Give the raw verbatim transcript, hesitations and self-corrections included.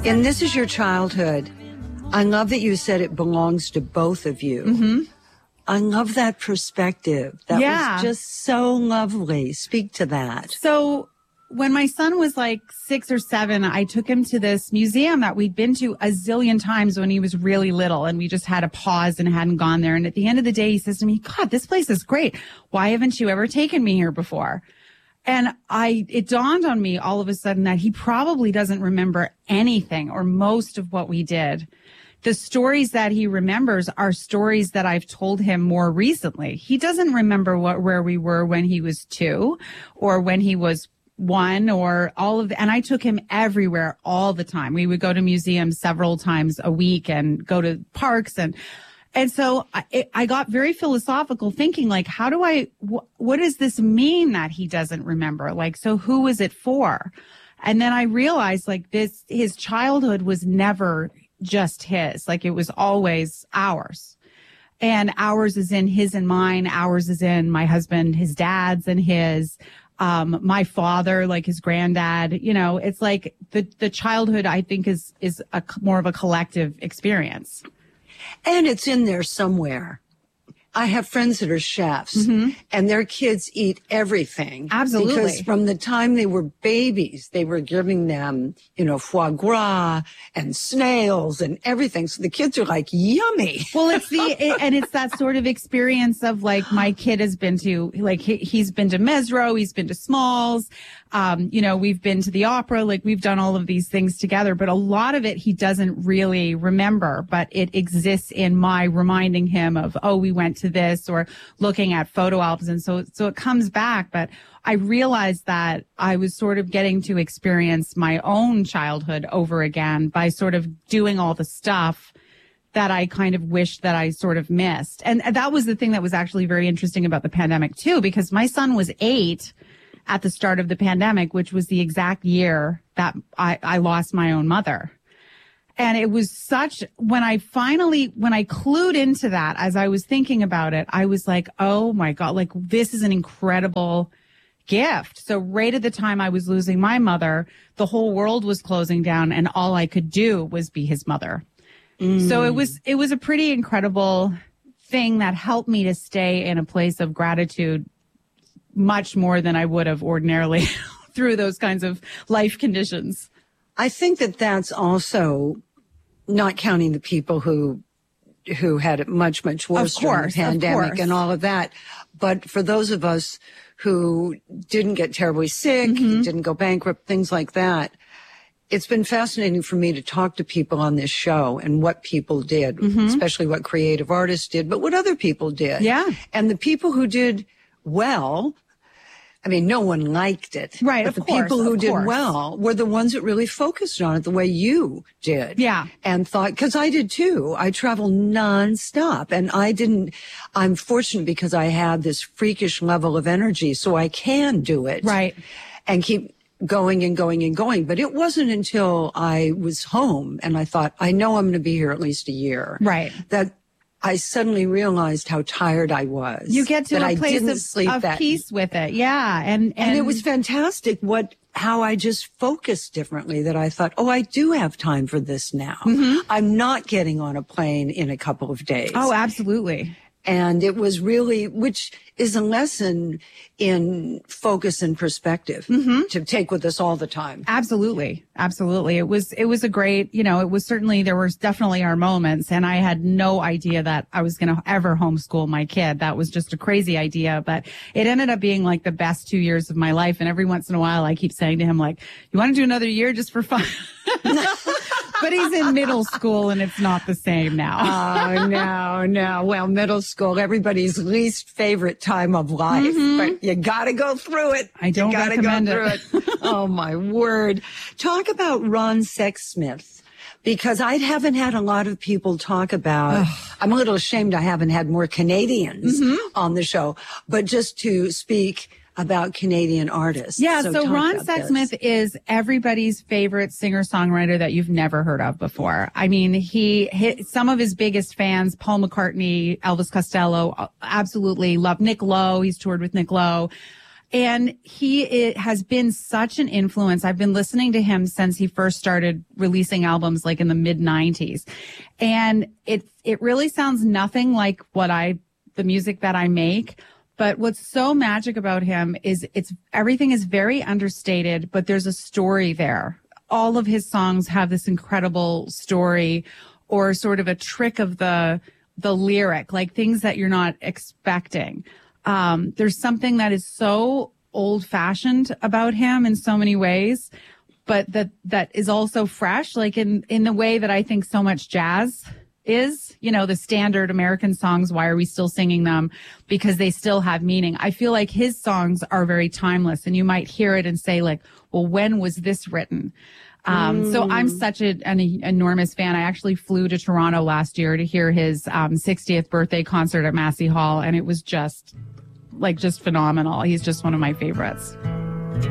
And this is your childhood. I love that you said it belongs to both of you. Mm-hmm. I love that perspective. That yeah. was just so lovely. Speak to that. So when my son was like six or seven, I took him to this museum that we'd been to a zillion times when he was really little, and we just had a pause and hadn't gone there. And at the end of the day, he says to me, God, this place is great. Why haven't you ever taken me here before? And I, it dawned on me all of a sudden that he probably doesn't remember anything or most of what we did. The stories that he remembers are stories that I've told him more recently. He doesn't remember what, where we were when he was two or when he was one or all of the, and I took him everywhere all the time. We would go to museums several times a week and go to parks. And, and so I, I got very philosophical thinking, like, how do I, wh- what does this mean that he doesn't remember? Like, so who is it for? And then I realized, like, this, his childhood was never just his, like it was always ours. And ours is in his and mine. Ours is in my husband, his dad's and his, um, my father, like his granddad. You know, it's like the, the childhood, I think, is, is a more of a collective experience. And it's in there somewhere. I have friends that are chefs, mm-hmm. and their kids eat everything. Absolutely. Because from the time they were babies, they were giving them, you know, foie gras and snails and everything. So the kids are like, yummy. Well, it's the, it, and it's that sort of experience of like, my kid has been to, like, he, he's been to Mesro, he's been to Smalls. Um, you know, we've been to the opera, like we've done all of these things together, but a lot of it he doesn't really remember, but it exists in my reminding him of, oh, we went to this, or looking at photo albums. And so, so it comes back. But I realized that I was sort of getting to experience my own childhood over again by sort of doing all the stuff that I kind of wished that I sort of missed. And that was the thing that was actually very interesting about the pandemic too, because my son was eight at the start of the pandemic, which was the exact year that I, I lost my own mother. And it was such, when I finally, when I clued into that, as I was thinking about it, I was like, oh my God, like this is an incredible gift. So right at the time I was losing my mother, the whole world was closing down and all I could do was be his mother. Mm. So it was, it was a pretty incredible thing that helped me to stay in a place of gratitude much more than I would have ordinarily through those kinds of life conditions. I think that that's also not counting the people who who had it much, much worse during the pandemic and all of that. But for those of us who didn't get terribly sick, mm-hmm. didn't go bankrupt, things like that, it's been fascinating for me to talk to people on this show and what people did, mm-hmm. especially what creative artists did, but what other people did. Yeah. And the people who did well, I mean, no one liked it. Right, but of the course, people who of did course. well were the ones that really focused on it the way you did. Yeah. And thought, because I did too. I travel nonstop. And I didn't, I'm fortunate because I had this freakish level of energy, so I can do it. Right. And keep going and going and going. But it wasn't until I was home and I thought, I know I'm going to be here at least a year. Right. That I suddenly realized how tired I was. You get to that a I place didn't of, sleep of that peace with it. Yeah. And, and, and it was fantastic what, how I just focused differently, that I thought, oh, I do have time for this now. Mm-hmm. I'm not getting on a plane in a couple of days. Oh, absolutely. And it was really, which is a lesson in focus and perspective mm-hmm. to take with us all the time. Absolutely. Absolutely. It was, it was a great, you know, it was certainly, there was definitely our moments, and I had no idea that I was going to ever homeschool my kid. That was just a crazy idea, but it ended up being like the best two years of my life. And every once in a while I keep saying to him, like, you want to do another year just for fun? But he's in middle school and it's not the same now. Oh, no, no. Well, middle school, everybody's least favorite time of life, mm-hmm. but you got to go through it. I don't you gotta recommend go through it. it. Oh, my word. Talk about Ron Sexsmith, because I haven't had a lot of people talk about, I'm a little ashamed I haven't had more Canadians mm-hmm. on the show, but just to speak about Canadian artists. Yeah, so, so Ron Sexsmith this. is everybody's favorite singer-songwriter that you've never heard of before. I mean, he hit some of his biggest fans, Paul McCartney, Elvis Costello, absolutely love Nick Lowe. He's toured with Nick Lowe. And he it has been such an influence. I've been listening to him since he first started releasing albums like in the mid nineties. And it, it really sounds nothing like what I, the music that I make. But what's so magic about him is it's everything is very understated, but there's a story there. All of his songs have this incredible story or sort of a trick of the, the lyric, like things that you're not expecting. Um, there's something that is so old fashioned about him in so many ways, but that, that is also fresh, like in, in the way that I think so much jazz is, you know, the standard American songs. Why are we still singing them? Because they still have meaning. I feel like his songs are very timeless, and you might hear it and say like, well, when was this written? Um, mm. So I'm such a, an enormous fan. I actually flew to Toronto last year to hear his um, sixtieth birthday concert at Massey Hall, and it was just like just phenomenal. He's just one of my favorites.